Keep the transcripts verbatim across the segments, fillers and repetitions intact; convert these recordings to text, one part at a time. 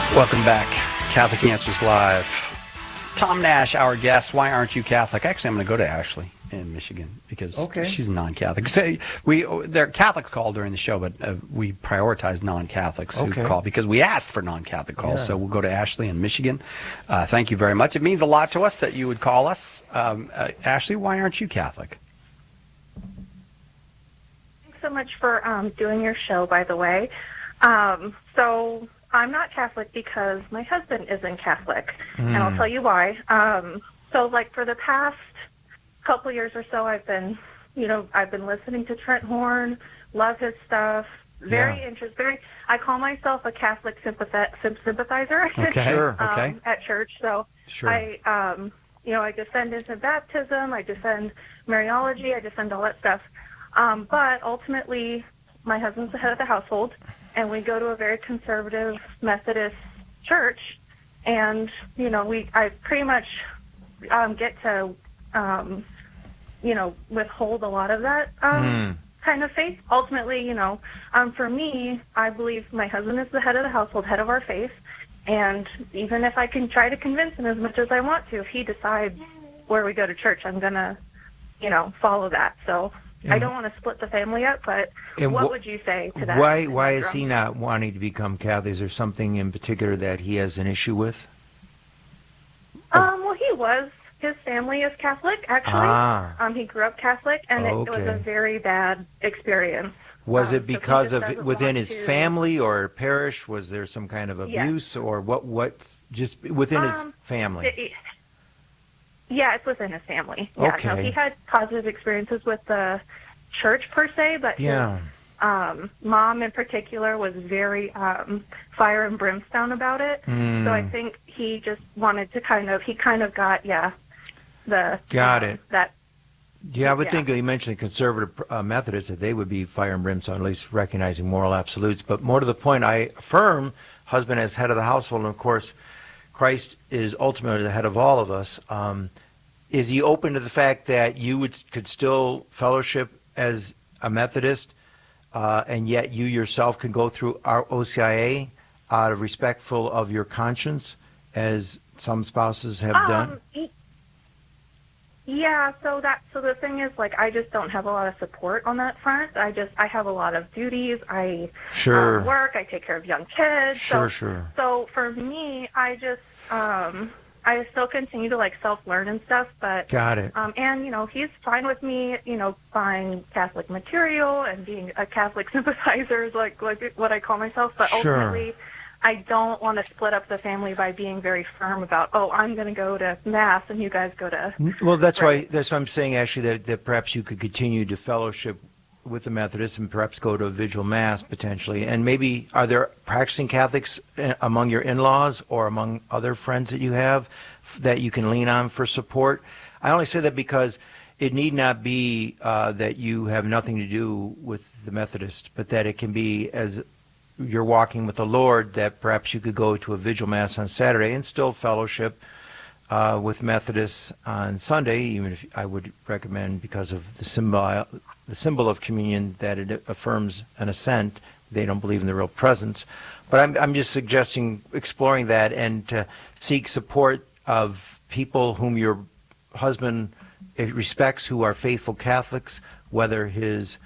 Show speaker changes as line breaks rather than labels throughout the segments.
Welcome back. Catholic Answers Live. Tom Nash, our guest. Why aren't you Catholic? Actually, I'm going to go to Ashley in Michigan because
okay.
she's non-Catholic. So we, they're Catholics call during the show, but uh, we prioritize non-Catholics
okay.
who call because we asked for non-Catholic calls. Yeah. So we'll go to Ashley in Michigan. Uh, thank you very much. It means a lot to us that you would call us. Um, uh, Ashley, why aren't you Catholic?
Thanks so much for um, doing your show, by the way. Um, so I'm not Catholic because my husband isn't Catholic, mm. and I'll tell you why. Um, so, like, for the past couple years or so, I've been, you know, I've been listening to Trent Horn, love his stuff, very yeah. interested, very, I call myself a Catholic sympathizer, sympathizer
okay. sure.
um,
okay.
at church. So
sure.
I, um, you know, I defend infant baptism, I defend Mariology, I defend all that stuff. Um, but ultimately, my husband's the head of the household, and we go to a very conservative Methodist church, and, you know, we I pretty much um, get to, um, you know, withhold a lot of that um, mm. kind of faith. Ultimately, you know, um, for me, I believe my husband is the head of the household, head of our faith, and even if I can try to convince him as much as I want to, if he decides where we go to church, I'm going to, you know, follow that. So And I don't want to split the family up, but what wh- would you say to that?
Why Why is he not wanting to become Catholic? Is there something in particular that he has an issue with?
Um, well, he was. His family is Catholic, actually. Ah. Um, he grew up Catholic, and okay. it, it was a very bad experience.
Was
um,
it because
so
of it within his
to...
family or parish? Was there some kind of abuse,
yes.
or what? What just within
um,
his family?
It, it, Yeah, it's within his family. Yeah,
okay.
No, he had positive experiences with the church per se, but
yeah.
his um, mom in particular was very um, fire and brimstone about it.
Mm.
So I think he just wanted to kind of, he kind of got, yeah, the...
Got
um,
it.
That,
yeah, I would
yeah.
think you mentioned conservative uh, Methodists, that they would be fire and brimstone, at least recognizing moral absolutes. But more to the point, I affirm husband as head of the household, and of course, Christ is ultimately the head of all of us. Um, is he open to the fact that you would could still fellowship as a Methodist, uh, and yet you yourself can go through our O C I A out of respectful of your conscience, as some spouses have
um,
done?
Yeah, so that so the thing is, like, I just don't have a lot of support on that front. I just I have a lot of duties. I
sure.
um, work. I take care of young kids.
Sure,
so,
sure.
So for me, I just um, I still continue to like self-learn and stuff. But
got it.
Um, and you know, he's fine with me, you know, buying Catholic material and being a Catholic sympathizer is like like what I call myself. But
sure.
ultimately, I don't want to split up the family by being very firm about, oh, I'm going to go to Mass and you guys go to...
Well, that's
right.
why that's why I'm saying, actually, that, that perhaps you could continue to fellowship with the Methodists and perhaps go to a vigil Mass, potentially. And maybe, are there practicing Catholics among your in-laws or among other friends that you have that you can lean on for support? I only say that because it need not be uh, that you have nothing to do with the Methodist, but that it can be, as you're walking with the Lord, that perhaps you could go to a vigil Mass on Saturday and still fellowship uh, with Methodists on Sunday, even if I would recommend, because of the symbol, the symbol of communion, that it affirms an assent. They don't believe in the real presence. But I'm, I'm just suggesting exploring that and to seek support of people whom your husband respects, who are faithful Catholics, whether his...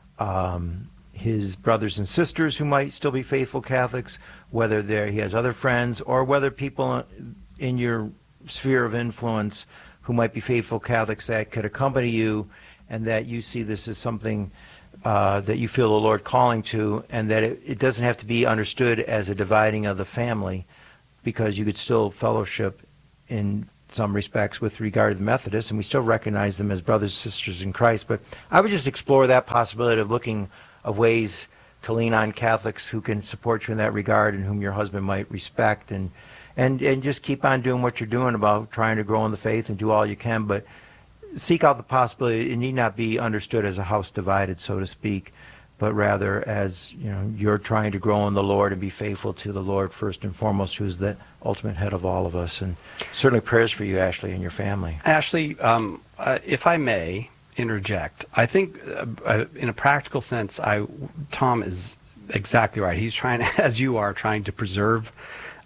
Um, his brothers and sisters who might still be faithful Catholics, whether there he has other friends, or whether people in your sphere of influence who might be faithful Catholics that could accompany you, and that you see this as something uh, that you feel the Lord calling to, and that it, it doesn't have to be understood as a dividing of the family, because you could still fellowship in some respects with regard to the Methodists, and we still recognize them as brothers and sisters in Christ. But I would just explore that possibility of looking of ways to lean on Catholics who can support you in that regard and whom your husband might respect, and and and just keep on doing what you're doing about trying to grow in the faith and do all you can, but seek out the possibility. It need not be understood as a house divided, so to speak, but rather as, you know, you're trying to grow in the Lord and be faithful to the Lord first and foremost, who's the ultimate head of all of us. And certainly prayers for you, Ashley, and your family.
Ashley, um, uh, if I may interject, I think uh, uh, in a practical sense, I Tom is exactly right. He's trying to, as you are, trying to preserve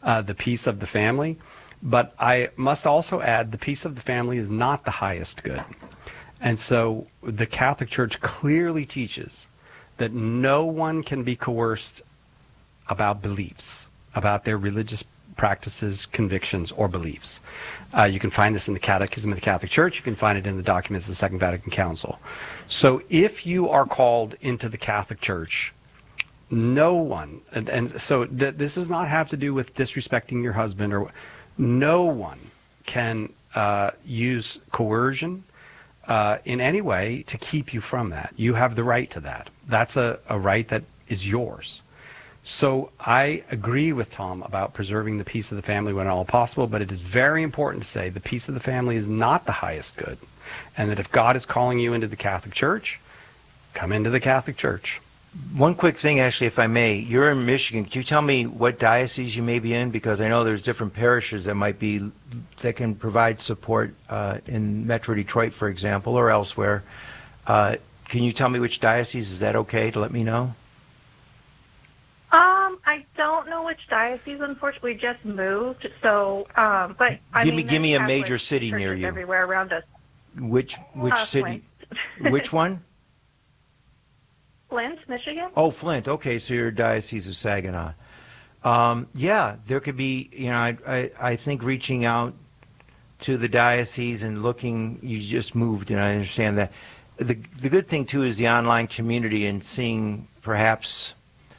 uh, the peace of the family. But I must also add, the peace of the family is not the highest good. And so the Catholic Church clearly teaches that no one can be coerced about beliefs, about their religious practices, convictions, or beliefs. Uh, you can find this in the Catechism of the Catholic Church. You can find it in the documents of the Second Vatican Council. So if you are called into the Catholic Church, no one, and, and so th- this does not have to do with disrespecting your husband, or no one can uh, use coercion uh, in any way to keep you from that. You have the right to that. That's a, a right that is yours. So I agree with Tom about preserving the peace of the family when at all possible, but it is very important to say the peace of the family is not the highest good, and that if God is calling you into the Catholic Church, come into the Catholic Church.
One quick thing, actually, if I may. You're in Michigan. Can you tell me what diocese you may be in? Because I know there's different parishes that might be, that can provide support uh, in Metro Detroit, for example, or elsewhere. Uh, can you tell me which diocese? Is that okay to let me know?
Um, I don't know which diocese. Unfortunately, we just moved. So, um, but I
Give
mean,
me, give me a
there's
major
Catholic
city near
churches
you.
everywhere around us.
Which which
Uh,
city?
Flint.
Which one?
Flint, Michigan.
Oh, Flint. Okay, so you're Diocese of Saginaw. Um, yeah, there could be. You know, I, I I think reaching out to the diocese and looking. You just moved, and I understand that. The the good thing too is the online community and seeing perhaps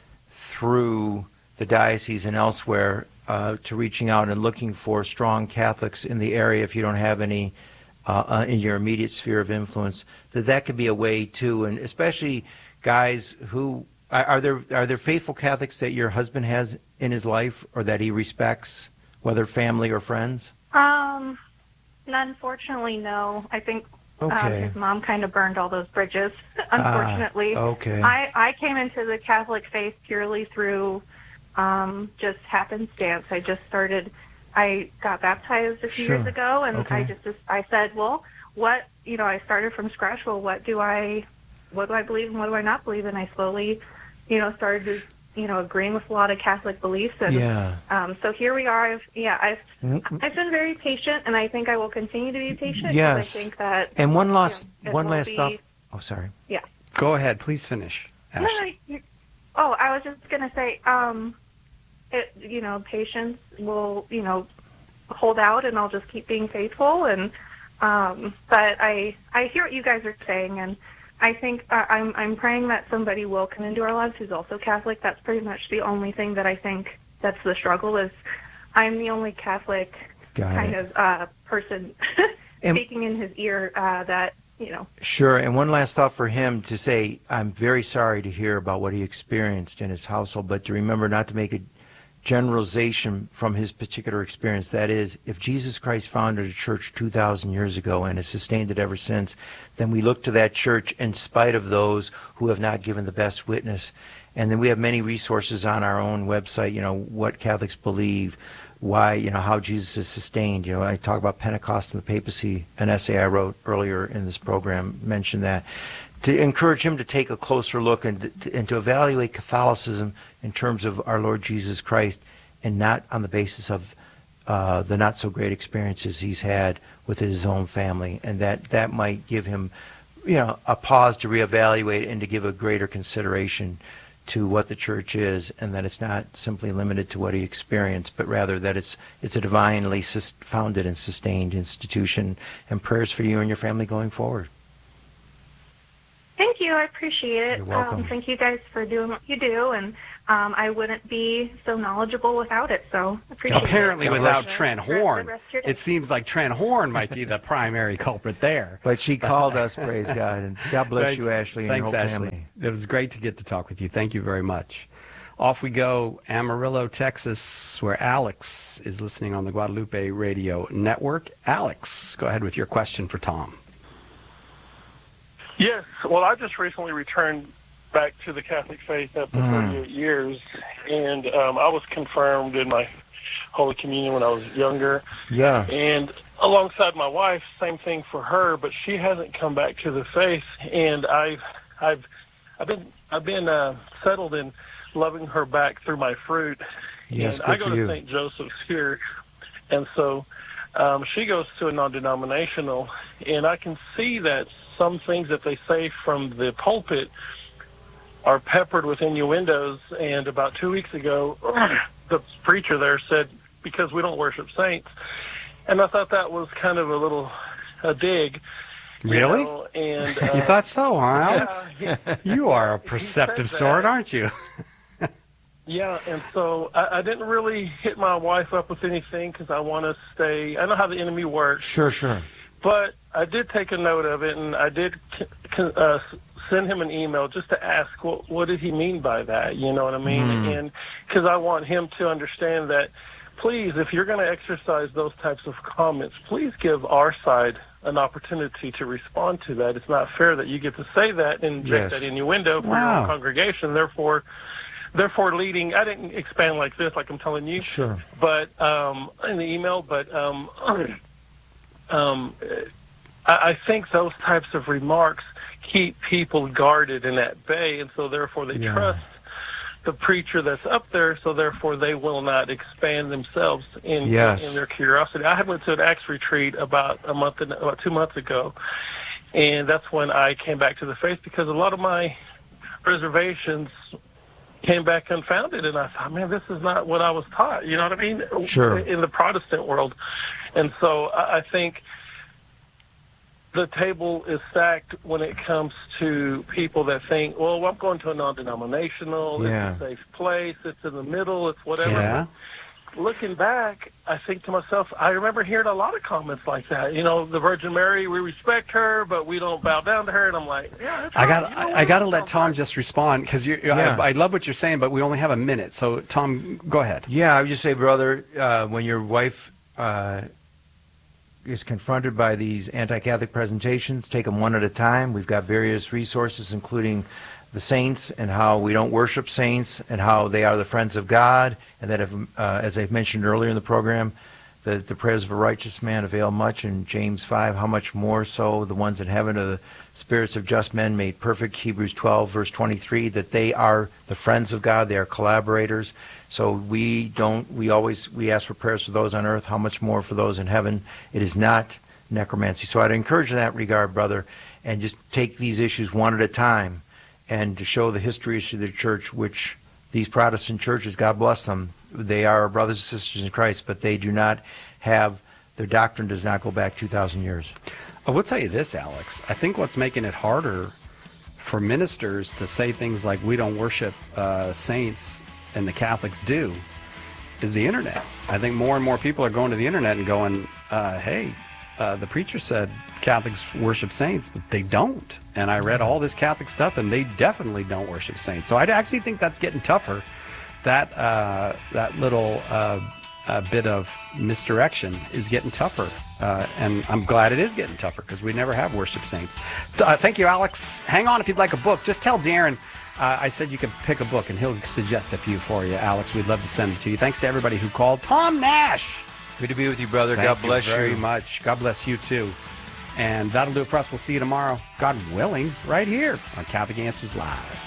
through the diocese and elsewhere uh, to reaching out and looking for strong Catholics in the area if you don't have any uh, uh, in your immediate sphere of influence, that that could be a way too, and especially guys who are, are there are there faithful Catholics that your husband has in his life or that he respects, whether family or friends?
Um, unfortunately, no. I think um,
Okay.
his mom kind of burned all those bridges. Unfortunately,
Ah, okay.
I I came into the Catholic faith purely through um, just happenstance. I just started. I got baptized a few
Sure.
years ago, and
Okay.
I just, just I said, well, what you know, I started from scratch. Well, what do I, what do I believe and what do I not believe? And I slowly, you know, started to, you know, agreeing with a lot of Catholic beliefs, and
Yeah.
um, so here we are. I've, yeah, I've
Mhm.
I've been very patient, and I think I will continue to be patient. 'Cause
Yes.
I think that.
And one last
you know, it
one
will
last
be-
stuff. Oh, sorry.
Yeah.
Go ahead, please finish,
No,
Ashley.
no, you- oh, I was just gonna say, um, it, you know, patience will, you know, hold out, and I'll just keep being faithful. And um, but I I hear what you guys are saying, and I think uh, I'm I'm praying that somebody will come into our lives who's also Catholic. That's pretty much the only thing that I think that's the struggle is. I'm the only Catholic
Got
kind
it.
of uh, person
And-
speaking in his ear uh, that you know.
Sure, and one last thought for him to say, I'm very sorry to hear about what he experienced in his household, but to remember not to make a generalization from his particular experience. That is, if Jesus Christ founded a church two thousand years ago and has sustained it ever since, then we look to that church in spite of those who have not given the best witness. And then we have many resources on our own website, you know, what Catholics believe, why, you know, how Jesus is sustained. You know, I talk about Pentecost and the papacy, an essay I wrote earlier in this program mentioned that. To encourage him to take a closer look and to, and to evaluate Catholicism in terms of our Lord Jesus Christ and not on the basis of uh, the not so great experiences he's had with his own family. And that, that might give him, you know, a pause to reevaluate and to give a greater consideration to what the church is, and that it's not simply limited to what he experienced, but rather that it's it's a divinely sus- founded and sustained institution. And prayers for you and your family going forward.
Thank you. I appreciate it.
You're welcome.
Um, thank you guys for doing what you do, and um, I wouldn't be so knowledgeable without it. So I appreciate
Apparently,
it.
without
Have a
Trent
great
Horn,
rest of your day.
it seems like Trent Horn might be the primary culprit there.
But she called us, praise God, and God bless
Thanks-
you, Ashley, and
Thanks,
your whole
Ashley.
family.
It was great to get to talk with you. Thank you very much. Off we go, Amarillo, Texas, where Alex is listening on the Guadalupe Radio Network. Alex, go ahead with your question for Tom.
Yes. Well, I just recently returned back to the Catholic faith after
Mm.
thirty-eight years, and um, I was confirmed in my Holy Communion when I was younger.
Yeah.
And alongside my wife, same thing for her, but she hasn't come back to the faith, and I've I've I've been I've been uh, settled in loving her back through my fruit,
Yes,
and
good
I go
for
to
you.
Saint Joseph's here, and so um, she goes to a non-denominational, and I can see that some things that they say from the pulpit are peppered with innuendos. And about two weeks ago, the preacher there said, because we don't worship saints. And I thought that was kind of a little a dig. You
Really?
know, and, uh,
You thought so, huh, Alex?
yeah, he-
You are a
he
perceptive
said
sort,
that.
aren't you?
Yeah, and so I, I didn't really hit my wife up with anything because I want to stay. I know how the enemy works,
Sure, sure.
but I did take a note of it, and I did c- c- uh, send him an email just to ask what, what did he mean by that. You know what I mean?
Mm.
And because I want him to understand that. Please, if you're going to exercise those types of comments, please give our side an opportunity to respond to that. It's not fair that you get to say that and inject
Yes.
that innuendo for your
Wow.
own congregation. Therefore, therefore leading. I didn't expand like this, like I'm telling you,
Sure.
but um, in the email. But um, um, I, I think those types of remarks keep people guarded and at bay, and so therefore they
Yeah.
trust the preacher that's up there, so therefore they will not expand themselves in
Yes.
in their curiosity. I had went to an Acts retreat about a month and about two months ago, and that's when I came back to the faith because a lot of my reservations came back unfounded, and I thought, man, this is not what I was taught. You know what I mean?
Sure.
In the Protestant world, and so I I think the table is stacked when it comes to people that think, well, I'm going to a non-denominational,
Yeah.
it's a safe place, it's in the middle, it's whatever.
Yeah.
But looking back, I think to myself, I remember hearing a lot of comments like that. You know, the Virgin Mary, we respect her, but we don't bow down to her. And I'm like, yeah, that's
I
right.
got
You know
I,
what?
I got to let
Sounds
Tom
right.
just respond because you.
Yeah.
I, I love what you're saying, but we only have a minute. So Tom, go ahead.
Yeah, I would just say, brother, uh, when your wife uh, is confronted by these anti-Catholic presentations, take them one at a time. We've got various resources, including the saints and how we don't worship saints and how they are the friends of God, and that, if, uh, as I mentioned earlier in the program, the, the prayers of a righteous man avail much, in James five, how much more so the ones in heaven are the spirits of just men made perfect, Hebrews twelve, verse twenty-three, that they are the friends of God, they are collaborators. So we don't, we always, we ask for prayers for those on earth, how much more for those in heaven. It is not necromancy. So I'd encourage in that regard, brother, and just take these issues one at a time, and to show the history of the church, which these Protestant churches, God bless them, they are our brothers and sisters in Christ, but they do not have, their doctrine does not go back two thousand years.
I will tell you this, Alex. I think what's making it harder for ministers to say things like we don't worship uh, saints and the Catholics do is the internet. I think more and more people are going to the internet and going, uh, hey, uh, the preacher said Catholics worship saints, but they don't. And I read all this Catholic stuff, and they definitely don't worship saints. So I actually think that's getting tougher. That uh, that little uh, uh, bit of misdirection is getting tougher. Uh, and I'm glad it is getting tougher because we never have worship saints. Uh, thank you, Alex. Hang on if you'd like a book. Just tell Darren uh, I said you could pick a book, and he'll suggest a few for you, Alex. We'd love to send it to you. Thanks to everybody who called. Tom Nash.
Good to be with you, brother.
Thank
God bless
you very
you.
much. God bless you, too. And that'll do it for us. We'll see you tomorrow, God willing, right here on Catholic Answers Live.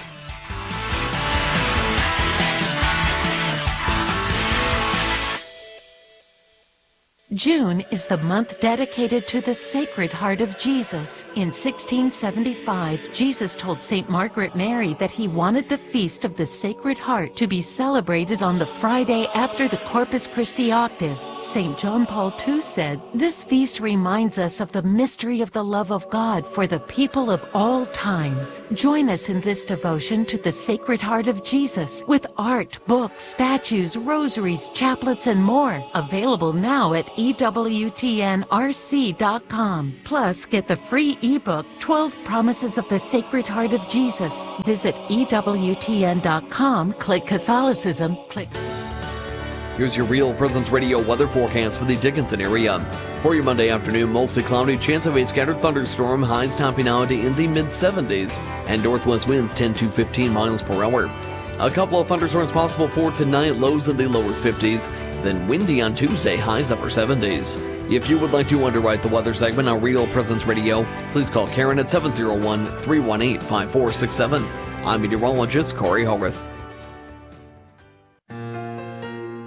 June is the month dedicated to the Sacred Heart of Jesus. In sixteen seventy-five, Jesus told Saint Margaret Mary that he wanted the Feast of the Sacred Heart to be celebrated on the Friday after the Corpus Christi octave. Saint John Paul the Second said, "This feast reminds us of the mystery of the love of God for the people of all times." Join us in this devotion to the Sacred Heart of Jesus with art, books, statues, rosaries, chaplets, and more. Available now at E W T N R C dot com. Plus, get the free ebook, twelve Promises of the Sacred Heart of Jesus. Visit E W T N dot com, click Catholicism, click...
Here's your Real Presence Radio weather forecast for the Dickinson area. For your Monday afternoon, mostly cloudy, chance of a scattered thunderstorm, highs topping out in the mid seventies, and northwest winds ten to fifteen miles per hour. A couple of thunderstorms possible for tonight, lows in the lower fifties, then windy on Tuesday, highs upper seventies. If you would like to underwrite the weather segment on Real Presence Radio, please call Karen at seven oh one, three one eight, five four six seven. I'm meteorologist Corey Hogarth.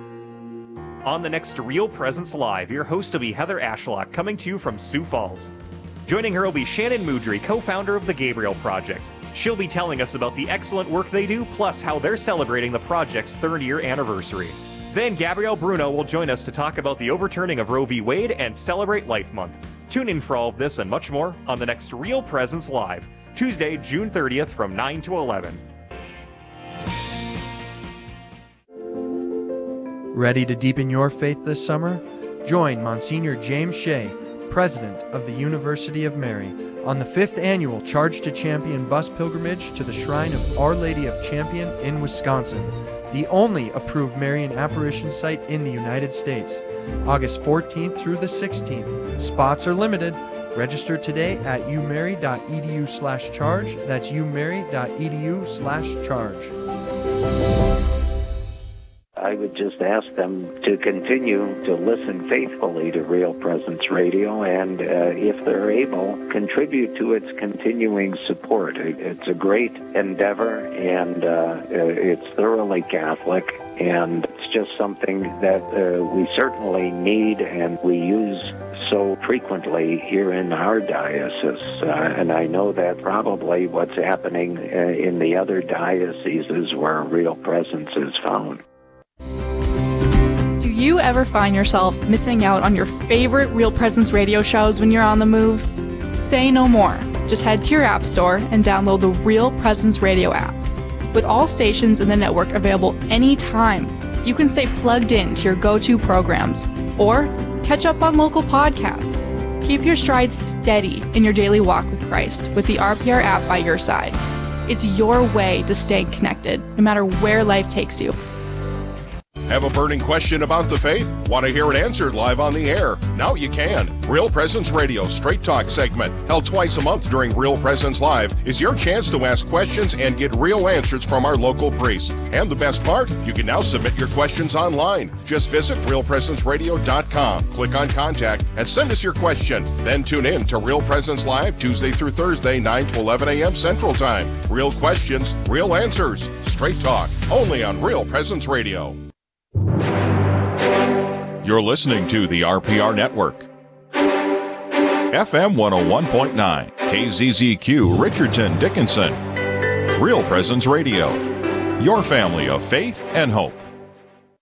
On the next Real Presence Live, your host will be Heather Ashlock, coming to you from Sioux Falls. Joining her will be Shannon Moudry, co-founder of the Gabriel Project. She'll be telling us about the excellent work they do, plus how they're celebrating the project's third year anniversary. Then Gabrielle Bruno will join us to talk about the overturning of Roe v. Wade and celebrate Life Month. Tune in for all of this and much more on the next Real Presence Live, Tuesday, June thirtieth from nine to eleven.
Ready to deepen your faith this summer? Join Monsignor James Shea, President of the University of Mary, on the fifth annual Charge to Champion bus pilgrimage to the Shrine of Our Lady of Champion in Wisconsin, the only approved Marian apparition site in the United States. August fourteenth through the sixteenth. Spots are limited. Register today at umary.edu slash charge. That's umary.edu slash charge.
I would just ask them to continue to listen faithfully to Real Presence Radio and, uh, if they're able, contribute to its continuing support. It's a great endeavor, and uh, it's thoroughly Catholic, and it's just something that uh, we certainly need and we use so frequently here in our diocese. Uh, and I know that probably what's happening uh, in the other dioceses where Real Presence is found.
Do you ever find yourself missing out on your favorite Real Presence radio shows when you're on the move? Say no more. Just head to your app store and download the Real Presence Radio app. With all stations in the network available anytime, you can stay plugged in to your go-to programs or catch up on local podcasts. Keep your stride steady in your daily walk with Christ with the R P R app by your side. It's your way to stay connected, no matter where life takes you.
Have a burning question about the faith? Want to hear it answered live on the air? Now you can. Real Presence Radio Straight Talk segment, held twice a month during Real Presence Live, is your chance to ask questions and get real answers from our local priests. And the best part, you can now submit your questions online. Just visit real presence radio dot com, click on Contact, and send us your question. Then tune in to Real Presence Live Tuesday through Thursday, nine to eleven a.m. Central Time. Real questions, real answers. Straight Talk, only on Real Presence Radio. You're listening to the R P R Network. F M one oh one point nine, K Z Z Q, Richardson, Dickinson. Real Presence Radio. Your family of faith and hope.